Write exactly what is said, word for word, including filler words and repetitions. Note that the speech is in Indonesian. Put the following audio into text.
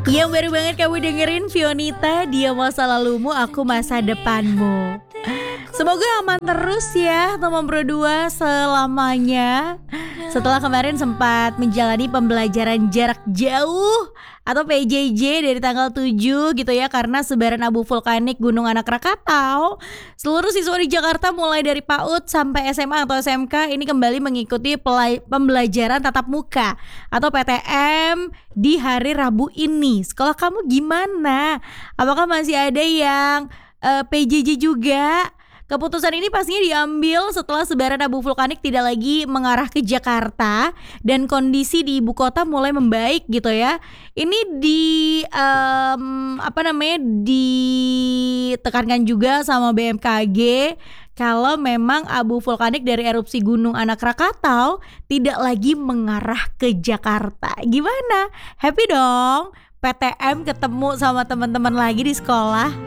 Yang baru banget kamu dengerin Fionita, Dia Masa Lalumu Aku Masa Depanmu. Semoga aman terus ya teman berdua selamanya. Setelah kemarin sempat menjalani pembelajaran jarak jauh atau P J J dari tanggal tujuh gitu ya, karena sebaran abu vulkanik Gunung Anak Rakatau. Seluruh siswa di Jakarta mulai dari PAUD sampai S M A atau S M K ini kembali mengikuti pelai- pembelajaran tatap muka atau P T M di hari Rabu ini. Sekolah kamu gimana? Apakah masih ada yang uh, P J J juga? Keputusan ini pastinya diambil setelah sebaran abu vulkanik tidak lagi mengarah ke Jakarta dan kondisi di ibu kota mulai membaik gitu ya. Ini di um, apa namanya ditekankan juga sama B M K G kalau memang abu vulkanik dari erupsi Gunung Anak Rakatau tidak lagi mengarah ke Jakarta. Gimana? Happy dong? P T M ketemu sama teman-teman lagi di sekolah.